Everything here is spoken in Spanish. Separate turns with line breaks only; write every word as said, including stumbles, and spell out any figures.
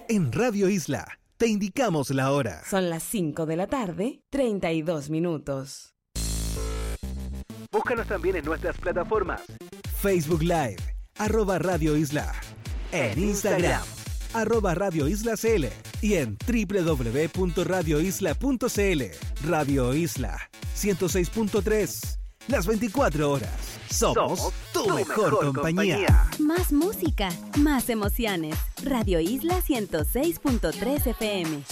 En Radio Isla te indicamos la hora.
Son las cinco de la tarde, treinta y dos minutos.
Búscanos también en nuestras plataformas. Facebook Live, arroba Radio Isla. En Instagram, arroba Radio Isla C L. Y en doble u doble u doble u punto radio isla punto c l. Radio Isla, ciento seis punto tres. Las veinticuatro horas. Somos, Somos tu, tu mejor, mejor compañía. compañía.
Más música, más emociones. Radio Isla ciento seis punto tres F M.